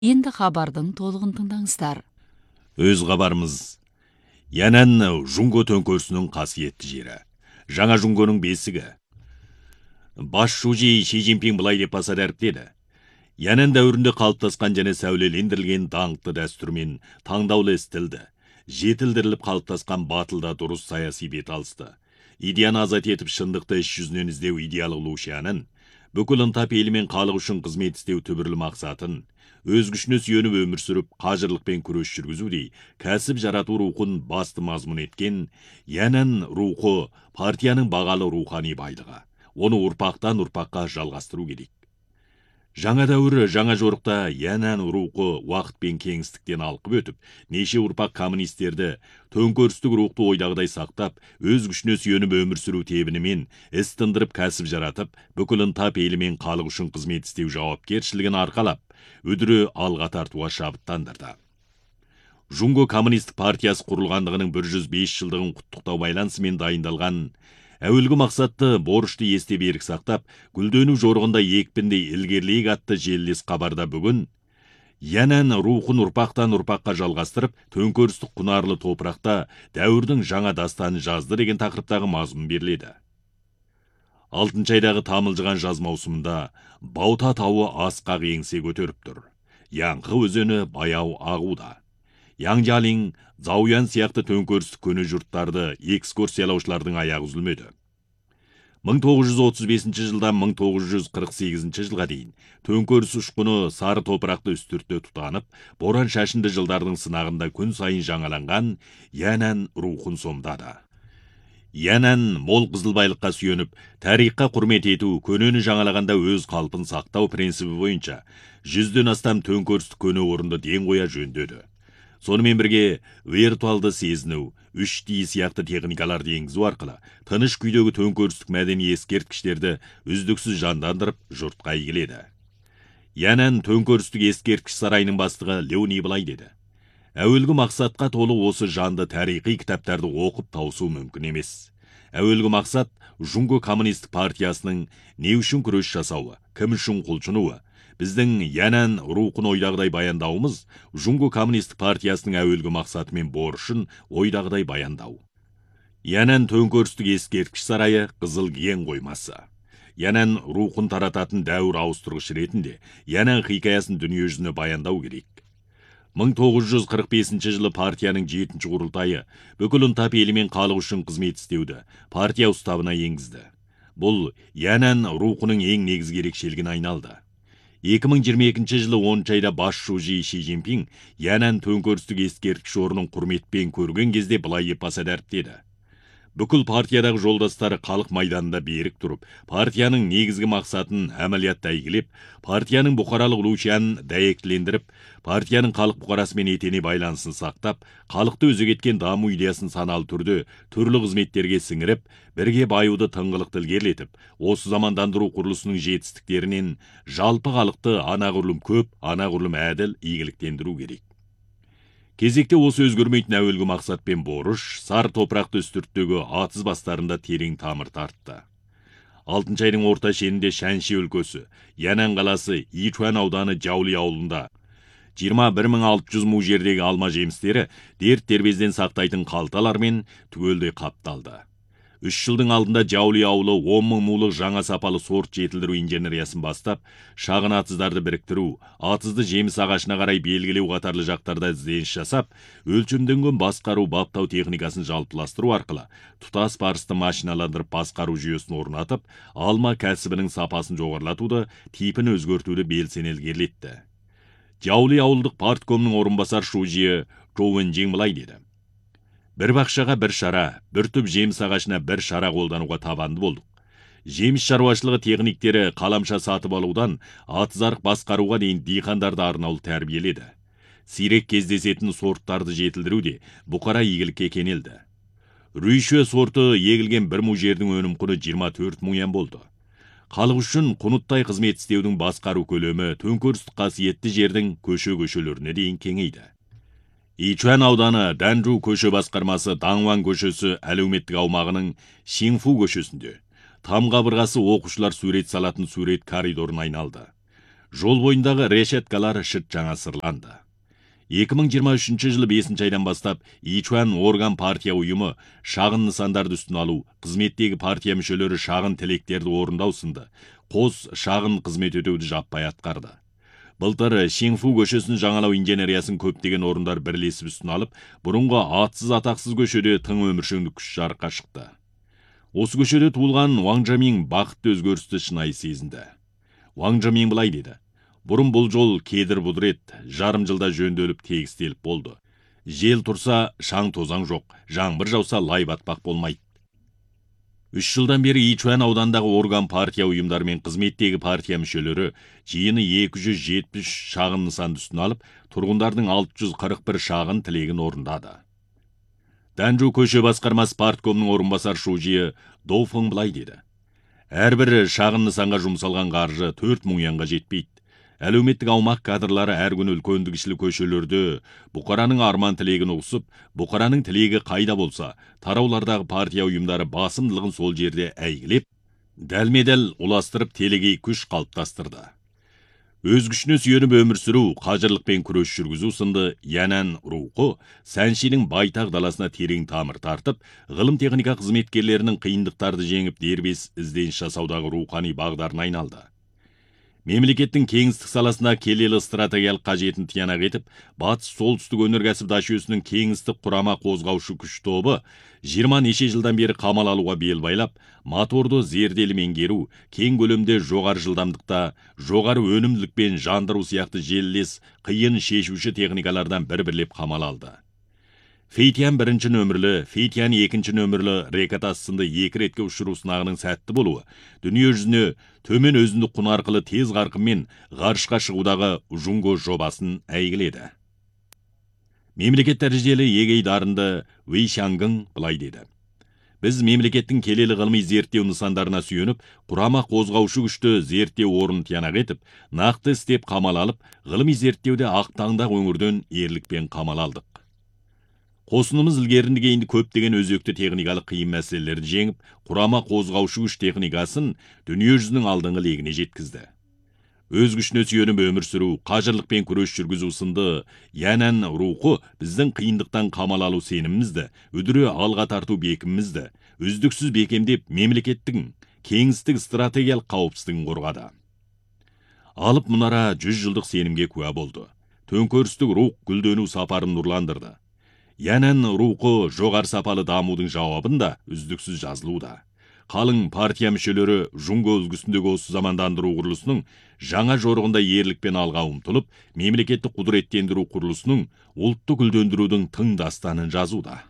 Енді хабардың толығын тыңдаңыздар. Өз хабарымыз. Янан Жунго төңкөрісінің қасиетті жері. Жаңа Жунгоның бесігі. Бас шужи Ши Цзиньпин былай деп баса дәріптеді. Янан дәуірінде қалыптасқан және сәулелендірілген даңқты дәстүрмен таңдаулы стилді, жетілдіріліп қалыптасқан батылда дұрыс саяси бет алысты. Идеяны азат етіп шындықты іс жүзінен іздеу идеалы Лушянын, бүкіл ынтап елі мен халық үшін қызмет істеу түбірлі мақсатын, өз күшіне сүйеніп өмір сүріп, қажырлықпен күрес жүргізудей кәсіп жарату рухын басты мазмұн еткен Янан рухы партияның бағалы рухани байлығы. Оны ұрпақтан ұрпаққа жалғастыру керек. Жаңа дәуірі, жаңа жорықта Янан рухы уақыт пен кеңістіктен алқып өтіп, неше ұрпақ коммунистерді төңкерістік рухты ойдағыдай сақтап, өз күшіне сүйеніп өмір сүру тебінімен іс тындырып кәсіп жаратып, бүкіл ынтап елі мен халық үшін қызмет істеу жауапкершілігін арқалап, үдірі алға тартуға шабыттандырды. Жунго коммунистік партиясы құрылғандығының 105 жылдығын құттықтау байланысымен дайындалған әуелгі мақсатты борышты есте берік сақтап, гүлдену жорығында екпіндей ілгерлейік атты желілес хабарда бүгін Янан рухын ұрпақтан ұрпаққа жалғастырып, төңкерістік құнарлы топырақта дәуірдің жаңа дастаны жазды деген тақырыптағы мазмұн беріледі. 6 айдағы тамылжыған жаз маусымында Баута тауы асқақ еңсе көтеріп тұр. Яңқы өзені баяу ағуда. Яңжалин, Зауян сияқты төңкерістік көне жұрттарды экскурсиялаушылардың аяғы үзілмеді. 1935 жылдан 1948 жылға дейін төңкеріс ұшқыны сары топырақты үстіртте тұтанып, боран шашынды жылдардың сынағында күн сайын жаңаланған Янан рухын сомдады. Янан мол қызылбайлыққа сүйеніп, тарихқа құрмет ету, көнені жаңалағанда өз қалпын сақтау принципі бойынша 100-ден астам төңкерістік көне орынды ден қоя жөндеді. Сонымен бірге виртуалды сезіну, 3D сияқты техникаларды енгізу арқылы тыныш күйдегі төңкерістік мәдени ескерткіштерді үздіксіз жандандырып жұртқа игіледі. Янан төңкерістік ескерткіш сарайының бастығы Леони былай деді. Әуелгі мақсатқа толы осы жанды тарихи кітаптарды оқып тауысу мүмкін емес. Әуелгі мақсат Жунго коммунистік партиясының не үшін күрес жасауы, кім үшін құлшынуы. Біздің Янан рухын ойдағыдай баяндауымыз Жунго коммунистік партиясының әуелгі мақсаты мен борышын ойдағыдай баяндау. Янан төңкерістік ескерткіш сарайы қызыл ген қоймасы. Янан рухын тарататын дәуір ауыстырғыш ретінде Янан хикаясын дүние жүзіне баяндау керек. 1945 жылы партияның 7-ші құрылтайы бүкіл ынтап елі мен халық үшін қызмет істеуді партия уставына енгізді. Бұл Янан рухының ең негізгі ерекшелігіне айналды. 2022 жылы 10 айда бас шужи Ши Цзиньпин Янан төңкерістік ескерткіш орнын құрметпен көрген кезде былай деп баса дәріптеді. Бүкіл партиядағы жолдастары халық майданында берік тұрып, партияның негізгі мақсатын әмәлиятта игілеп, партияның бұқаралық Лушянын дәйектілендіріп, партияның халық бұқарасымен етене байланысын сақтап, халықты өзек еткен даму идеясын саналы түрде түрлі қызметтерге сіңіріп, бірге баюды тыңғылықты ілгерілетіп, осы замандандыру құрылысының жетістіктерінен жалпы халықты анағұрлым көп, анағұрлым әділ игіліктендіру керек. Кезекте осы өзгермейтін әуелгі мақсат пен борыш сар топырақты үстірттегі атыз бастарында терең тамыр тартты. 6 айдың орта шенінде Шанши өлкөсі, Янан қаласы, Ичуан ауданы Жаули ауылында 21.600 му жердегі алма жемістері дерт дербезден сақтайтын қалталармен түгелдей қапталды. 3 жылдың алдында Жаули ауылы 10 мың мулық жаңа сапалы сорт жетілдіру инженериясын бастап, шағын атыздарды біріктіру, атызды жеміс ағашына қарай белгілеу қатарлы жақтарда ізденіс жасап, өлшемденген басқару баптау техникасын жалпыластыру арқылы, тұтас барысты машиналандырып басқару жүйесін орнатып, алма кәсібінің сапасын жоғарлатуды, типін өзгертуді белсене ілгерілетті. Жаули ауылдық парткомның орынбасар шужиі Жоуэн Жин былай деді. Бір бақшаға бір шара, бір түп жеміс ағашына бір шара қолдануға табанды болдық. Жеміс шаруашылығы техниктері қаламша сатып алудан атызарық басқаруға дейін диқандарды арнаулы тәрбиеледі. Сирек кездесетін сорттарды жетілдіруде бұқара игілікке кенелді. Рүйші сорты егілген бір му жердің өнім құны 24 мың йен болды. Халық үшін құныттай қызмет істеудің басқару көлемі төңкерістік қасиетті жердің көшелеріне дейін кеңейді. Ичуан ауданы Данжу көше басқармасы Даңван көшесі әлеуметтік аумағының Шинфу көшесінде. Там қабырғасы оқушылар сурет салатын сурет коридорын айналды. Жол бойындағы решеткалар шыт жаңа сырланды. 2023 жылы 5 айдан бастап Ичуан орган партия ұйымы шағын нысандарды үстін алу, қызметтегі партия мүшелері шағын тілектерді орындау сынды қос шағын қызмет өтеуді жаппай атқарды. Былтыр Шеңфу көшесін жаңалау инженериясын көптеген орындар бірлесіп үстін алып, бұрынғы атсыз атақсыз көшеде тың өміршеңдік күш жарыққа шықты. Осы көшеде туылған Ваң Жамин бақытты өзгерісті шынайы сезінді. Ваң Жамин былай деді: бұрын бұл жол кедір бұдыр еді, жарым жылда жөнделіп тегістеліп болды. Жел тұрса шаң тозаң жоқ, жаңбыр жауса лай батпақ болмайды. 3 жылдан бері Ичуан аудандағы орган партия ұйымдары мен қызметтегі партия мүшелері жиыны 270 шағын нысанды үстін алып, тұрғындардың 641 шағын тілегін орындады. Данжу көше басқармасы парткомның орынбасар шужиі Доуфың былай деді: әрбір шағын нысанға жұмсалған қаржы 4 мың юанға жетпейді. Әлеуметтік аумақ кадрлары әр күн үлкендігішілі көшелерді бұқараның арман тілегін ұғысып, бұқараның тілегі қайда болса, тараулардағы партия ұйымдары басымдылығын сол жерде әйгілеп, дәлме-дәл ұластырып телегей күш қалыптастырды. Өз күшіне сүйеніп өмір сүру, қажырлықпен күрес жүргізу сынды Янан рухы Сәншидің байтақ даласына терең тамыр тартып, ғылым техника қызметкерлерінің қиындықтарды жеңіп дербес ізденіс жасаудағы рухани бағдарына айналды. Мемлекеттің кеңістік саласында келелі стратегиялық қажетін тиянақ етіп, батыс солтүстік өнеркәсіп дашүйесінің кеңістік құрама қозғаушы күш тобы 20 неше жылдан бері қамал алуға бел байлап, моторды зерделі меңгеру, кең көлемде жоғары жылдамдықта, жоғары өнімділікпен жандыру сияқты желілес, қиын шешуші техникалардан бір-бірлеп қамал алды. Фейтиян 1-ші нөмірлі, Фейтиян 2-ші нөмірлі рекатас сынды 2 ретке ұшыру сынағының сәтті болуы, дүние жүзіне төмен өзіндік құн арқылы тез қарқынмен ғарышқа шығудағы Жунго жобасын әйгіледі. Мемлекет дәрежелі егей дарынды Вей Шангың былай деді: біз мемлекеттің келелі ғылыми зерттеу нысандарына сүйеніп, құрама қозғаушы күшті зерттеу орнын тиянақ етіп, нақты істеп қамал алып, ғылыми зерттеуде ақтаңдақ өңірден ерлікпен қамал алдық. Қосынымыз ілгерінді кейінді көптеген өзекті техникалық қиын мәселелерді жеңіп, құрама қозғаушы күш техникасын дүние жүзінің алдыңғы легіне жеткізді. Өз күшіне сүйеніп өмір сүру, қажырлықпен күрес жүргізу сынды Янан рухы біздің қиындықтан қамал алу сенімімізді, үдіре алға тарту бекімімізді үздіксіз бекемдеп, мемлекеттің кеңістік стратегиялық қауіпсіздігін қорғады. Алып мұнара 100 жылдық сенімге куә болды. Төңкерістік рух гүлдену сапарын нұрландырды. Янан рухы жоғары сапалы дамудың жауабында үздіксіз жазылуда. Қалың партия мүшелері Жунго үлгісіндегі осы замандандыру құрылысының жаңа жорығында ерлікпен алға ұмтылып, мемлекеттік құдыреттендіру құрылысының ұлтты гүлдендірудің тың дастанын жазуда.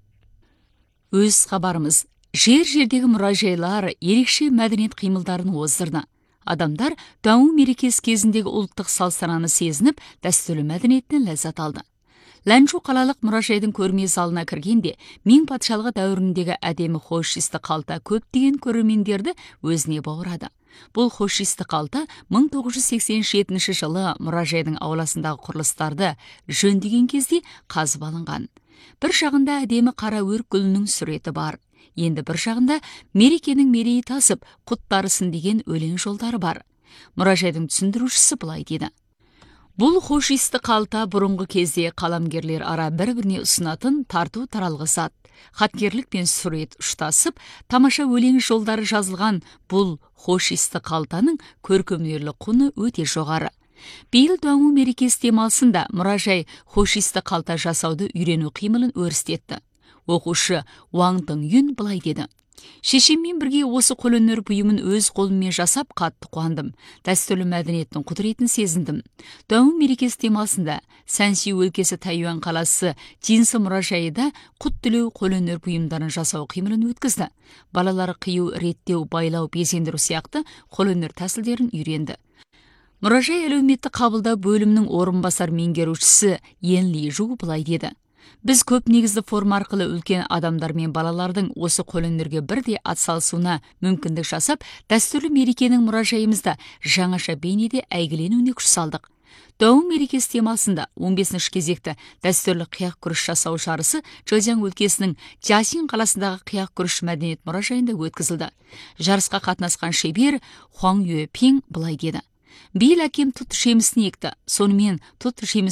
Өз хабарымыз: жер-жердегі мұражайлар ерекше мәдениет қимылдарын оздырды. Адамдар даму мерекесі кезіндегі ұлттық салт-сананы сезініп, дәстүрлі мәдениеттен ләззат алды. Ләнчу қалалық мұражайдың көрме залына кіргенде, Мин патшалығы дәуіріндегі әдемі хошисті қалта көптеген көрермендерді өзіне баурады. Бұл хошисті қалта 1987 жылы мұражайдың ауласындағы құрылыстарды жөндеген кезде қазып алынған. Бір жағында әдемі қара өрік гүлінің суреті бар. Енді бір жағында мерекенің мерейі тасып, құттарысын деген өлең жолдары бар. Мұражайдың түсіндірушісі былай деді: бұл хошисті қалта бұрынғы кезде қаламгерлер ара бір-біріне ұсынатын тарту таралғы зат. Хатгерлік пен сурет ұштасып, тамаша өлең жолдары жазылған бұл хошисті қалтаның көркемдерлік құны өте жоғары. Биыл даму мерекесі демалысында мұражай хошисті қалта жасауды үйрену қимылын өрістетті. Оқушы Ваң Тыңюн былай деді: шешеммен бірге осы қолөнер бұйымын өз қолыммен жасап қатты қуандым. Дәстүрлі мәдениеттің құдіретін сезіндім. Даму мерекесі демалысында Сәнши өлкесі Тайюан қаласы Джинсы мұражайында құт тілеу қолөнер бұйымдарын жасау қимылын өткізді. Балалары қию, реттеу, байлау, безендіру сияқты қолөнер тәсілдерін үйренді. Мұражай әлеуметтік қабылдау бөлімінің орынбасар меңгерушісі Йен Ли Жу былай деді: біз көп негізді форма арқылы үлкен адамдар мен балалардың осы қолөнерге бірдей атсалысуына мүмкіндік жасап, дәстүрлі мерекенің мұражайымызда жаңаша бейнеде әйгіленуіне күш салдық. Даму мерекесі демалысында 15-ші кезекті дәстүрлі қияқ күріш жасау жарысы Чжэцзян өлкесінің Чжасин қаласындағы қияқ күріш мәдениет мұражайында өткізілді. Жарысқа қатынасқан шебер Хуаң Юэпин былай деді: Бейіл әкем тұт жемісін екті. Сонымен тұт жеміс